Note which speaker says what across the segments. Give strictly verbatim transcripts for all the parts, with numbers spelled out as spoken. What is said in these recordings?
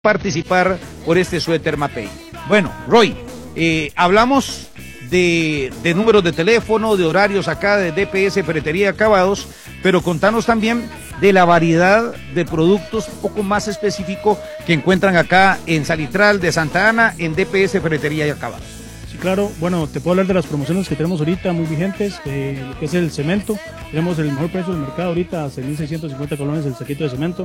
Speaker 1: participar por este suéter Mapei. Bueno, Roy, eh, hablamos de, de números de teléfono, de horarios acá de D P S Ferretería y Acabados, pero contanos también de la variedad de productos un poco más específico que encuentran acá en Salitral de Santa Ana, en D P S Ferretería y Acabados.
Speaker 2: Sí, claro, bueno, te puedo hablar de las promociones que tenemos ahorita muy vigentes, eh, lo que es el cemento. Tenemos el mejor precio del mercado ahorita, seis mil seiscientos cincuenta colones el saquito de cemento.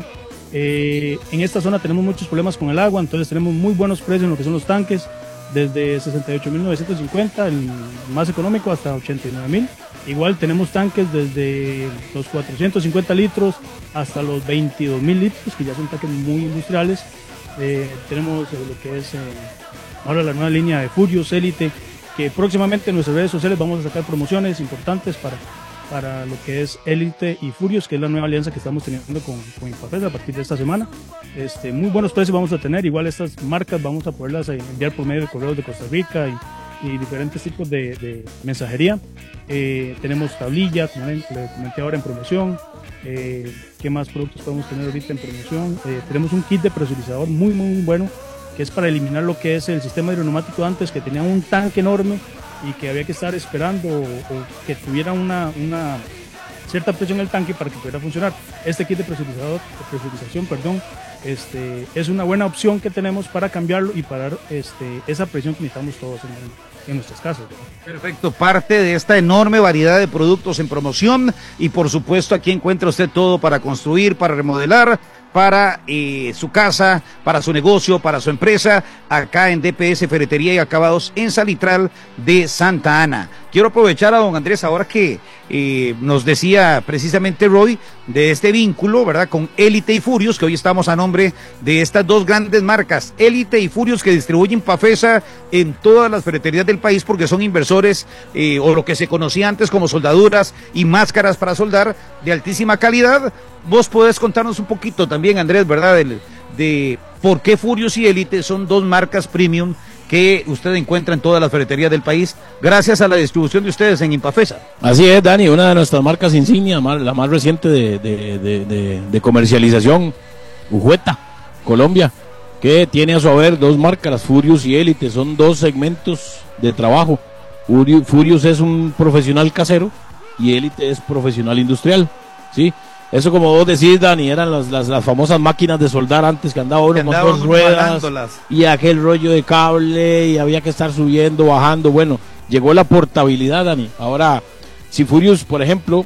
Speaker 2: Eh, en esta zona tenemos muchos problemas con el agua, entonces tenemos muy buenos precios en lo que son los tanques, desde sesenta y ocho mil novecientos cincuenta, el más económico, hasta ochenta y nueve mil. Igual tenemos tanques desde los cuatrocientos cincuenta litros hasta los veintidós mil litros, que ya son tanques muy industriales. Eh, tenemos eh, lo que es eh, ahora la nueva línea de Furious Elite, que próximamente en nuestras redes sociales vamos a sacar promociones importantes para, para lo que es Elite y Furious, que es la nueva alianza que estamos teniendo con, con Impafesa a partir de esta semana. Este, muy buenos precios vamos a tener, igual estas marcas vamos a poderlas enviar por medio de correos de Costa Rica y, y diferentes tipos de, de mensajería. Eh, tenemos tablilla, como le comenté ahora, en promoción. Eh, ¿Qué más productos podemos tener ahorita en promoción? Eh, tenemos un kit de presurizador muy muy bueno, que es para eliminar lo que es el sistema hidroneumático antes, que tenía un tanque enorme y que había que estar esperando o, o que tuviera una, una cierta presión en el tanque para que pudiera funcionar. Este kit de presurizador, de presurización, perdón, este, es una buena opción que tenemos para cambiarlo y parar este, esa presión que necesitamos todos en, en nuestras casas, ¿verdad?
Speaker 1: Perfecto, parte de esta enorme variedad de productos en promoción y por supuesto aquí encuentra usted todo para construir, para remodelar, para eh, su casa, para su negocio, para su empresa, acá en D P S Ferretería y Acabados en Salitral de Santa Ana. Quiero aprovechar a don Andrés ahora que eh, nos decía precisamente Roy de este vínculo, ¿verdad? Con Elite y Furious, que hoy estamos a nombre de estas dos grandes marcas, Elite y Furious, que distribuyen Impafesa en todas las ferreterías del país porque son inversores eh, o lo que se conocía antes como soldaduras y máscaras para soldar de altísima calidad. Vos podés contarnos un poquito también, Andrés, ¿verdad? De, de por qué Furious y Elite son dos marcas premium que usted encuentra en todas las ferreterías del país, gracias a la distribución de ustedes en Impafesa.
Speaker 3: Así es, Dani, una de nuestras marcas insignia, la más reciente de, de, de, de, de comercialización, Ujueta, Colombia, que tiene a su haber dos marcas, Furious y Elite, son dos segmentos de trabajo. Furious es un profesional casero y Elite es profesional industrial, ¿sí? Eso, como vos decís, Dani, eran las, las, las famosas máquinas de soldar antes, que andaba uno con dos ruedas y aquel rollo de cable y había que estar subiendo, bajando. Bueno, llegó la portabilidad, Dani. Ahora, si Furious, por ejemplo,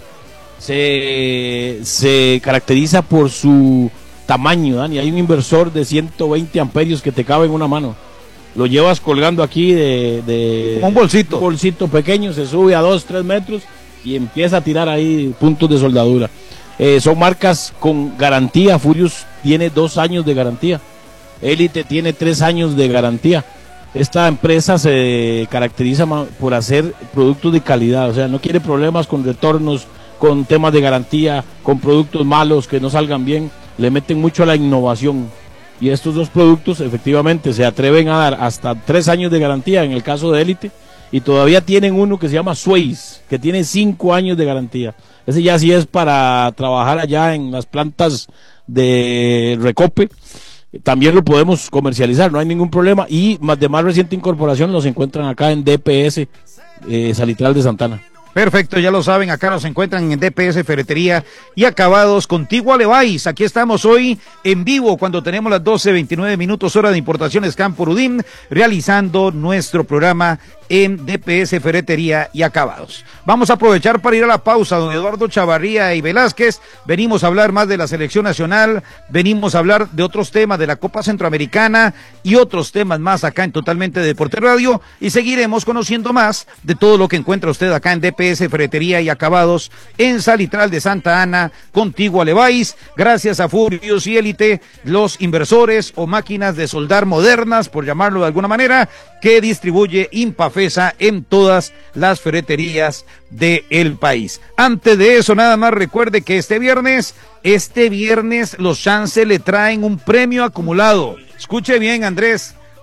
Speaker 3: se, se caracteriza por su tamaño, Dani. Hay un inversor de ciento veinte amperios que te cabe en una mano. Lo llevas colgando aquí de, de
Speaker 1: un bolsito.
Speaker 3: Un bolsito pequeño, se sube a dos, tres metros y empieza a tirar ahí puntos de soldadura. Eh, son marcas con garantía. Furious tiene dos años de garantía, Elite tiene tres años de garantía. Esta empresa se caracteriza por hacer productos de calidad, o sea, no quiere problemas con retornos, con temas de garantía, con productos malos que no salgan bien. Le meten mucho a la innovación y estos dos productos efectivamente se atreven a dar hasta tres años de garantía en el caso de Elite, y todavía tienen uno que se llama Suez, que tiene cinco años de garantía. Ese ya sí es para trabajar allá en las plantas de recope. También lo podemos comercializar, no hay ningún problema. Y más de más reciente incorporación los encuentran acá en D P S eh, Salitral de Santa Ana.
Speaker 1: Perfecto, ya lo saben, acá nos encuentran en D P S Ferretería y Acabados. Contigo Aleváis, aquí estamos hoy en vivo cuando tenemos las doce veintinueve minutos hora de importaciones Campo Rudín, realizando nuestro programa en D P S Ferretería y Acabados. Vamos a aprovechar para ir a la pausa, don Eduardo Chavarría y Velázquez. Venimos a hablar más de la selección nacional, venimos a hablar de otros temas de la Copa Centroamericana y otros temas más acá en Totalmente Deporte Radio, y seguiremos conociendo más de todo lo que encuentra usted acá en D P S Ferretería y Acabados en Salitral de Santa Ana, contigo Aleváis, gracias a Furious y Elite, los inversores o máquinas de soldar modernas, por llamarlo de alguna manera, que distribuye Impafesa en todas las ferreterías del país. Antes de eso, nada más recuerde que este viernes, este viernes los Chances le traen un premio acumulado. Escuche bien, Andrés,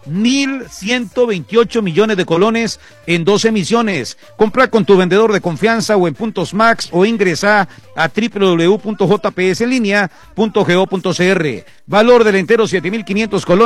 Speaker 1: mil ciento veintiocho millones de colones en dos emisiones. Compra con tu vendedor de confianza o en Puntos Max o ingresa a w w w punto j p s linea punto go punto c r. Valor del entero siete mil quinientos colones.